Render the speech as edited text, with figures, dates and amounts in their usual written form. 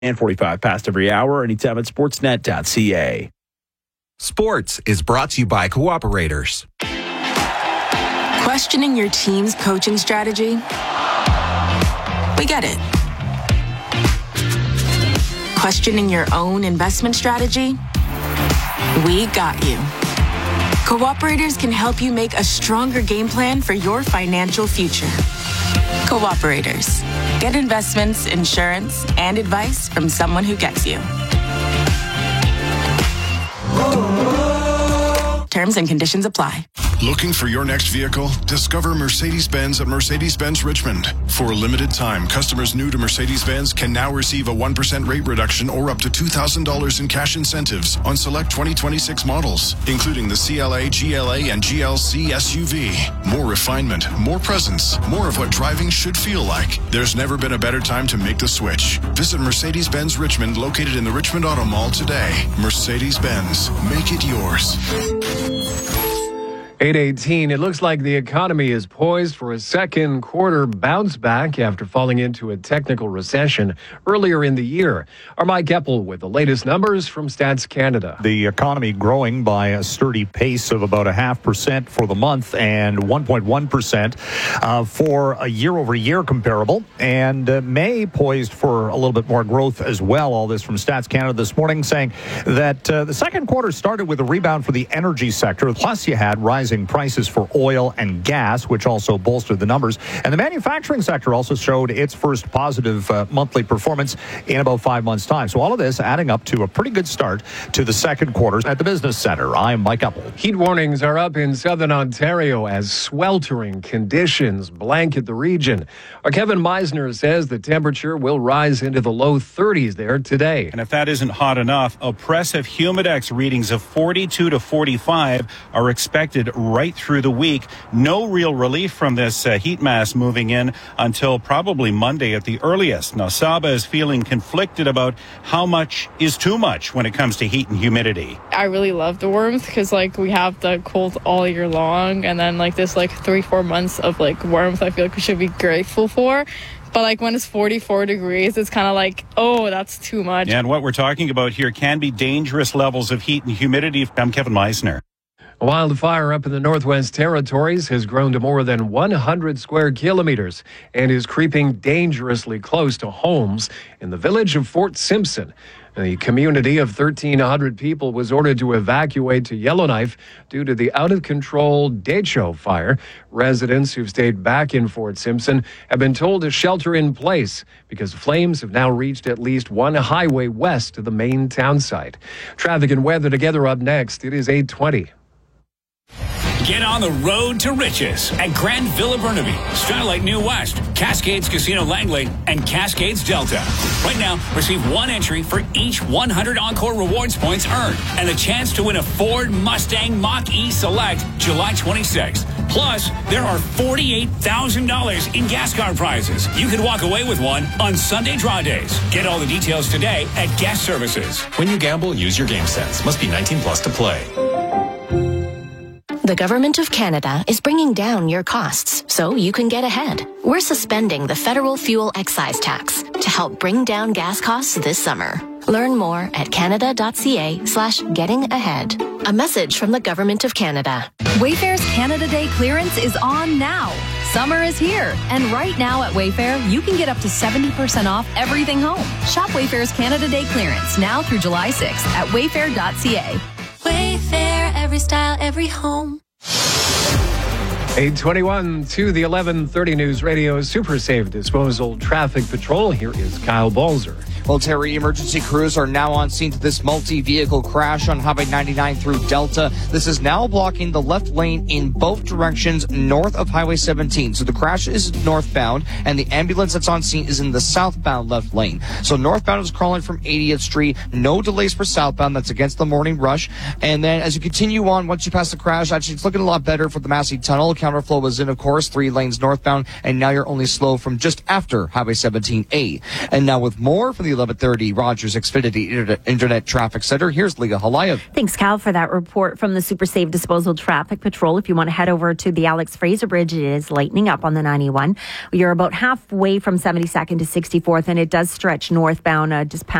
And 45 past every hour, anytime at sportsnet.ca. Sports is brought to you by Cooperators. Questioning your team's coaching strategy? We get it. Questioning your own investment strategy? We got you. Cooperators can help you make a stronger game plan for your financial future. Cooperators. Get investments, insurance, and advice from someone who gets you. Terms and conditions apply. Looking for your next vehicle? Discover Mercedes-Benz at Mercedes-Benz Richmond. For a limited time, customers new to Mercedes-Benz can now receive a 1% rate reduction or up to $2,000 in cash incentives on select 2026 models, including the CLA, GLA, and GLC SUV. More refinement, more presence, more of what driving should feel like. There's never been a better time to make the switch. Visit Mercedes-Benz Richmond, located in the Richmond Auto Mall today. Mercedes-Benz. Make it yours. 8:18. It looks like the economy is poised for a second quarter bounce back after falling into a technical recession earlier in the year. Our Mike Eppel with the latest numbers from Stats Canada. The economy growing by a sturdy pace of about 0.5% for the month and 1.1% for a year-over-year comparable. And May poised for a little bit more growth as well. All this from Stats Canada this morning, saying that the second quarter started with a rebound for the energy sector. Plus, you had rising prices for oil and gas, which also bolstered the numbers. And the manufacturing sector also showed its first positive monthly performance in about 5 months' time. So all of this adding up to a pretty good start to the second quarter at the Business Center. I'm Mike Eppel. Heat warnings are up in southern Ontario as sweltering conditions blanket the region. Our Kevin Meisner says the temperature will rise into the low 30s there today. And if that isn't hot enough, oppressive humidex readings of 42 to 45 are expected right through the week. No real relief from this heat mass moving in until probably Monday at the earliest. Now, Saba is feeling conflicted about how much is too much when it comes to heat and humidity. I really love the warmth because, we have the cold all year long, and then, this, 3-4 months of, warmth I feel like we should be grateful for. But, when it's 44 degrees, it's kind of oh, that's too much. And what we're talking about here can be dangerous levels of heat and humidity. I'm Kevin Meisner. A wildfire up in the Northwest Territories has grown to more than 100 square kilometers and is creeping dangerously close to homes in the village of Fort Simpson. The community of 1,300 people was ordered to evacuate to Yellowknife due to the out-of-control Decho fire. Residents who've stayed back in Fort Simpson have been told to shelter in place because flames have now reached at least one highway west of the main town site. Traffic and weather together up next. It is 8:20. Get on the road to riches at Grand Villa Burnaby, Starlight New West, Cascades Casino Langley, and Cascades Delta. Right now, receive one entry for each 100 Encore Rewards points earned and a chance to win a Ford Mustang Mach-E Select July 26th. Plus, there are $48,000 in gas card prizes. You could walk away with one on Sunday draw days. Get all the details today at Guest Services. When you gamble, use your game sense. Must be 18 plus to play. The Government of Canada is bringing down your costs so you can get ahead. We're suspending the federal fuel excise tax to help bring down gas costs this summer. Learn more at canada.ca/getting-ahead. A message from the Government of Canada. Wayfair's Canada Day clearance is on now. Summer is here, and right now at Wayfair, you can get up to 70% off everything home. Shop Wayfair's Canada Day clearance now through July 6th at wayfair.ca. Wayfair, every style, every home. 8:21 to the 11:30 News Radio Super Safe Disposal Traffic Patrol. Here is Kyle Balzer. Well, Terry, emergency crews are now on scene to this multi-vehicle crash on Highway 99 through Delta. This is now blocking the left lane in both directions north of Highway 17. So the crash is northbound, and the ambulance that's on scene is in the southbound left lane. So northbound is crawling from 80th Street. No delays for southbound. That's against the morning rush. And then as you continue on, once you pass the crash, actually it's looking a lot better for the Massey Tunnel. Counterflow was in, of course, 3 lanes northbound, and now you're only slow from just after Highway 17A. And now with more from the the 1130 Rogers Xfinity Internet Traffic Center, here's Leah Halayev. Thanks, Cal, for that report from the Super Safe Disposal Traffic Patrol. If you want to head over to the Alex Fraser Bridge, it is lightening up on the 91. You're about halfway from 72nd to 64th, and it does stretch northbound just past